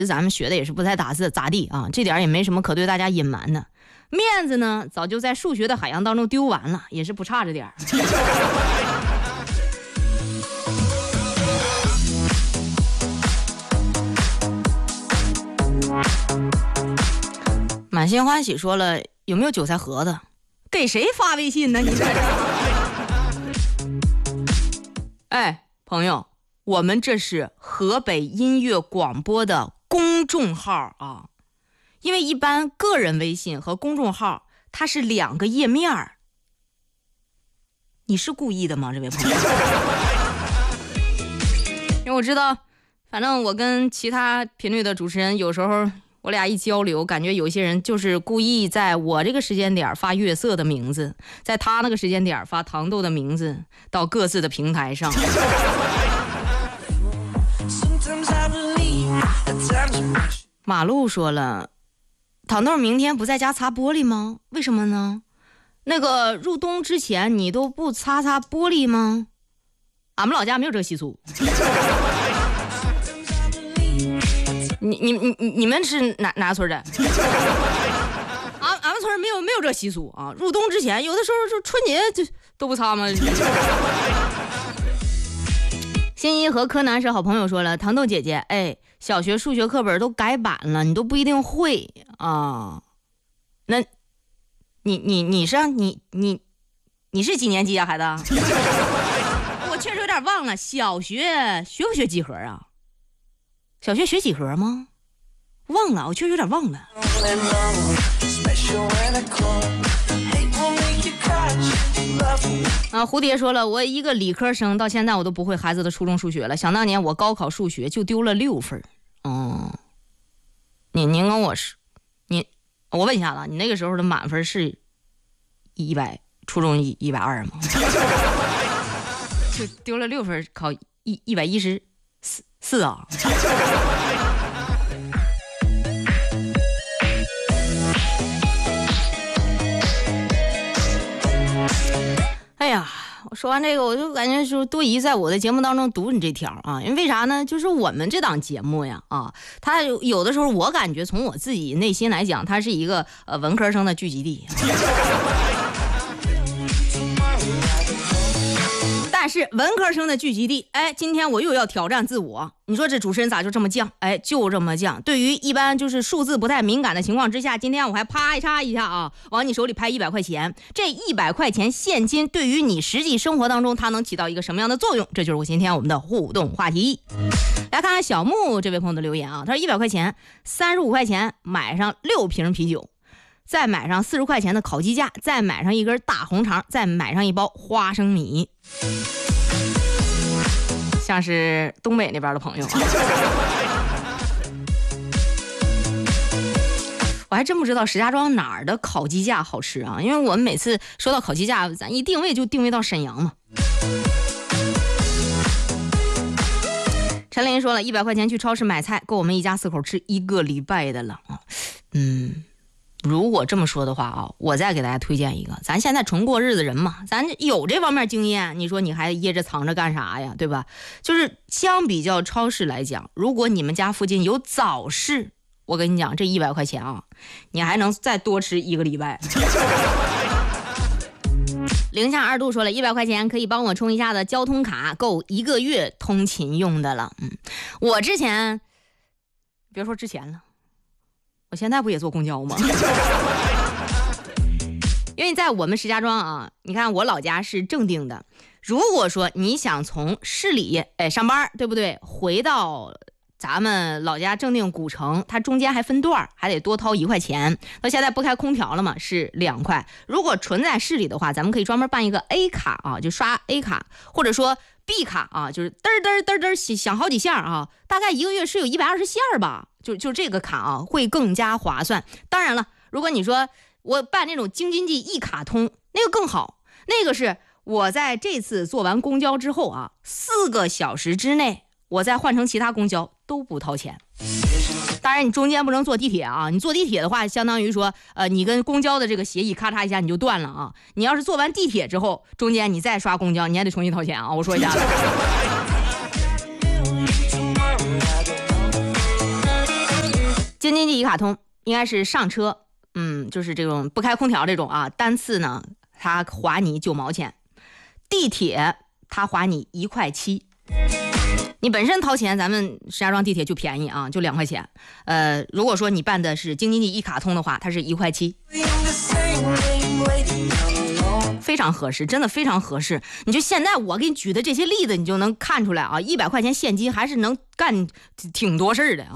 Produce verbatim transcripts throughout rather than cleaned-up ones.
咱们学的也是不太打字咋地啊，这点也没什么可对大家隐瞒的。面子呢，早就在数学的海洋当中丢完了，也是不差这点儿。满心欢喜说了，有没有韭菜盒子？给谁发微信呢？你在这哎，朋友，我们这是河北音乐广播的公众号啊，因为一般个人微信和公众号它是两个页面儿。你是故意的吗，这位朋友？因为我知道，反正我跟其他频率的主持人有时候。我俩一交流，感觉有些人就是故意在我这个时间点发月色的名字，在他那个时间点发糖豆的名字到各自的平台上。马路说了，糖豆明天不在家擦玻璃吗？为什么呢？那个入冬之前你都不擦擦玻璃吗？俺们老家没有这个习俗。你你你你你们是哪哪村的？俺俺们村没有没有这习俗啊！入冬之前，有的时候就春节就都不擦吗？新一和柯南是好朋友说了，糖豆姐姐，哎，小学数学课本都改版了，你都不一定会啊。那，你你你是你你你是几年级啊，孩子？我确实有点忘了，小学学不学几何啊？小学学几何吗？忘了，我确实有点忘了。啊，蝴蝶说了，我一个理科生，到现在我都不会孩子的初中数学了。想当年我高考数学就丢了六分。哦，您您跟我是，您我问一下子，你那个时候的满分是一百，初中一一百二吗？就丢了六分，考一一百一十。四四啊！哎呀，我说完这个，我就感觉是多疑在我的节目当中读你这条啊，因为为啥呢？就是我们这档节目呀，啊，它有的时候我感觉从我自己内心来讲，它是一个呃文科生的聚集地。但是文科生的聚集地，哎，今天我又要挑战自我。你说这主持人咋就这么犟？哎，就这么犟。对于一般就是数字不太敏感的情况之下，今天我还啪一插一下啊，往你手里拍一百块钱。这一百块钱现金对于你实际生活当中，它能起到一个什么样的作用？这就是我今天我们的互动话题。来看看小木这位朋友的留言啊，他说一百块钱，三十五块钱买上六瓶啤酒。再买上四十块钱的烤鸡架，再买上一根大红肠，再买上一包花生米，像是东北那边的朋友啊。我还真不知道石家庄哪儿的烤鸡架好吃啊，因为我们每次说到烤鸡架，咱一定位就定位到沈阳嘛。陈林说了，一百块钱去超市买菜，够我们一家四口吃一个礼拜的了啊。嗯。如果这么说的话啊，我再给大家推荐一个，咱现在纯过日子人嘛，咱有这方面经验，你说你还掖着藏着干啥呀，对吧？就是相比较超市来讲，如果你们家附近有早市，我跟你讲，这一百块钱啊，你还能再多吃一个礼拜。零下二度说了，一百块钱可以帮我充一下的交通卡，够一个月通勤用的了。嗯，我之前别说之前了。我现在不也坐公交吗？因为在我们石家庄啊，你看我老家是正定的。如果说你想从市里哎上班，对不对？回到咱们老家正定古城，它中间还分段，还得多掏一块钱。那现在不开空调了嘛，是两块。如果纯在市里的话，咱们可以专门办一个 A 卡啊，就刷 A 卡，或者说 B 卡啊，就是嘚嘚嘚嘚响好几下啊，大概一个月是有一百二十下吧。就就这个卡啊，会更加划算。当然了，如果你说我办那种京津冀一卡通，那个更好。那个是我在这次坐完公交之后啊，四个小时之内，我再换成其他公交都不掏钱。当然，你中间不能坐地铁啊！你坐地铁的话，相当于说，呃，你跟公交的这个协议咔嚓一下你就断了啊！你要是坐完地铁之后，中间你再刷公交，你还得重新掏钱啊！我说一下子。 京津冀一卡通应该是上车，嗯，就是这种不开空调这种啊，单次呢它划你九毛钱，地铁它划你一块七。你本身掏钱，咱们石家庄地铁就便宜啊，就两块钱。呃，如果说你办的是京津冀一卡通的话，它是一块七，非常合适，真的非常合适。你就现在我给你举的这些例子，你就能看出来啊，一百块钱现金还是能干挺多事儿的啊。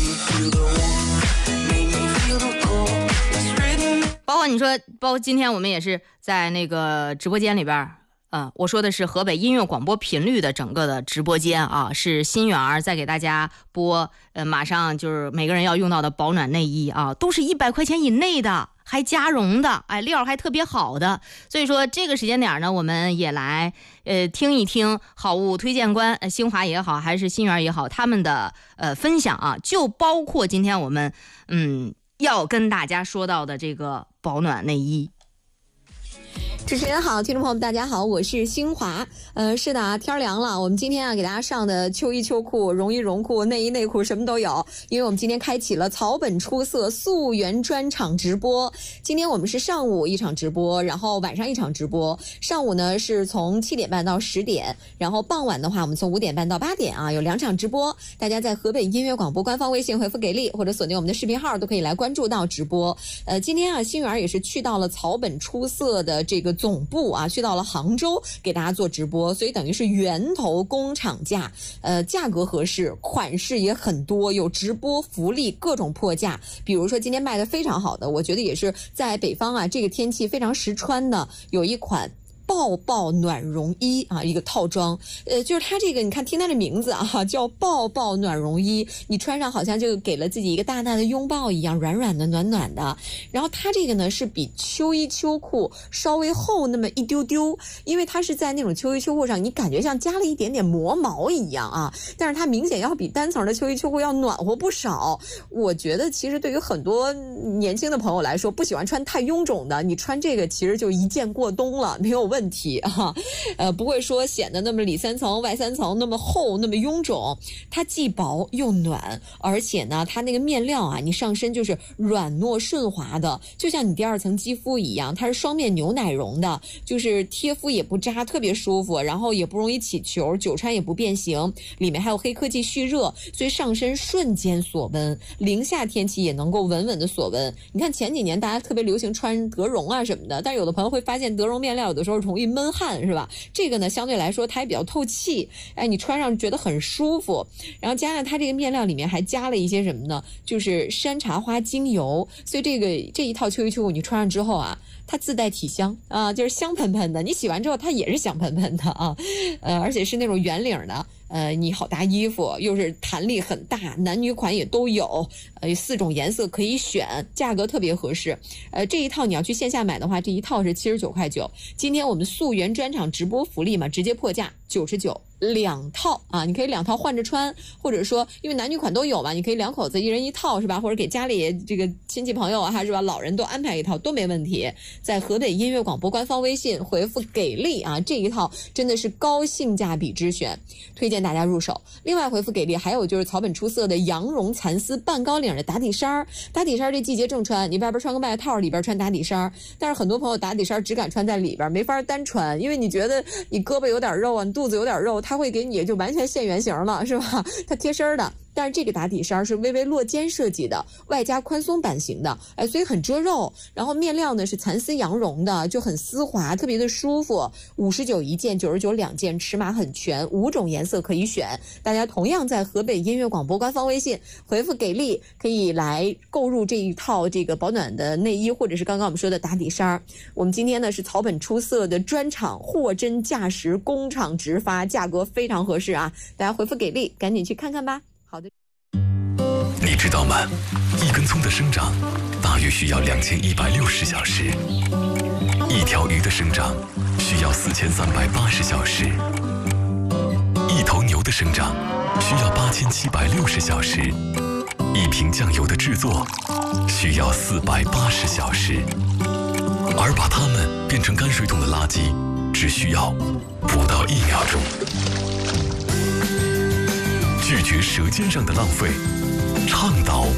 包括你说，包括今天我们也是在那个直播间里边。呃，我说的是河北音乐广播频率的整个的直播间啊，是心远儿在给大家播，呃，马上就是每个人要用到的保暖内衣啊，都是一百块钱以内的，还加绒的，哎，料还特别好的。所以说这个时间点呢，我们也来呃听一听好物推荐官呃新华也好，还是心远也好，他们的呃分享啊，就包括今天我们嗯要跟大家说到的这个保暖内衣。 主持人好，听众朋友们大家好，我是新华。呃，是的啊，天凉了，我们今天啊给大家上的秋衣秋裤、绒衣绒裤、内衣内裤什么都有，因为我们今天开启了草本出色溯源专场直播。今天我们是上午一场直播，然后晚上一场直播。上午呢是从七点半到十点，然后傍晚的话我们从五点半到八点啊，有两场直播。大家在河北音乐广播官方微信回复给力，或者锁定我们的视频号都可以来关注到直播。呃，今天啊新源也是去到了草本出色的这个总部啊，去到了杭州给大家做直播，所以等于是源头工厂价，呃，价格合适，款式也很多，有直播福利，各种破价。比如说今天卖的非常好的，我觉得也是在北方啊，这个天气非常实穿的，有一款抱抱暖绒衣啊，一个套装，呃，就是它这个，你看听它的名字啊，叫抱抱暖绒衣，你穿上好像就给了自己一个大大的拥抱一样，软软的、暖暖的。然后它这个呢是比秋衣秋裤稍微厚那么一丢丢，因为它是在那种秋衣秋裤上，你感觉像加了一点点磨毛一样啊，但是它明显要比单层的秋衣秋裤要暖和不少。我觉得其实对于很多年轻的朋友来说，不喜欢穿太臃肿的，你穿这个其实就一件过冬了，没有问题。问题啊，呃，不会说显得那么里三层外三层那么厚那么臃肿，它既薄又暖，而且呢，它那个面料啊，你上身就是软糯顺滑的，就像你第二层肌肤一样，它是双面牛奶绒的，就是贴肤也不扎，特别舒服，然后也不容易起球，久穿也不变形，里面还有黑科技蓄热，所以上身瞬间锁温，零下天气也能够稳稳的锁温。你看前几年大家特别流行穿德绒啊什么的，但是有的朋友会发现德绒面料有的时候容易闷汗，是吧？这个呢相对来说它也比较透气，哎，你穿上觉得很舒服。然后加上它这个面料里面还加了一些什么呢？就是山茶花精油，所以这个这一套秋衣秋裤你穿上之后啊，它自带体香啊，就是香喷喷的。你洗完之后它也是香喷喷的啊，呃，而且是那种圆领的。呃，你好搭衣服，又是弹力很大，男女款也都有，呃，四种颜色可以选，价格特别合适。呃，这一套你要去线下买的话，这一套是七十九块九。今天我们溯源专场直播福利嘛，直接破价九十九。两套啊，你可以两套换着穿，或者说因为男女款都有嘛，你可以两口子一人一套是吧？或者给家里这个亲戚朋友啊是吧，老人都安排一套都没问题。在河北音乐广播官方微信回复给力啊，这一套真的是高性价比之选，推荐大家入手。另外回复给力还有就是草本出色的羊绒蚕丝半高领的打底衫，打底衫这季节正穿，你外边穿个外套，里边穿打底衫，但是很多朋友打底衫只敢穿在里边，没法单穿，因为你觉得你胳膊有点肉啊，你肚子有点肉，它会给你就完全现原形了，是吧？它贴身的。但是这个打底衫是微微落肩设计的，外加宽松版型的，哎，所以很遮肉。然后面料呢是蚕丝羊绒的，就很丝滑，特别的舒服。五十九一件，九十九两件，尺码很全，五种颜色可以选。大家同样在河北音乐广播官方微信回复给力，可以来购入这一套这个保暖的内衣，或者是刚刚我们说的打底衫。我们今天呢是草本出色的专场，货真价实，工厂直发，价格非常合适啊！大家回复给力，赶紧去看看吧。好的， 你知道吗？一根葱的生长大约需要两千一百六十小时，一条鱼的生长需要四千三百八十小时，一头牛的生长需要八千七百六十小时，一瓶酱油的制作需要四百八十小时，而把它们变成泔水桶的垃圾只需要不到一秒钟。拒绝舌尖上的浪费，倡导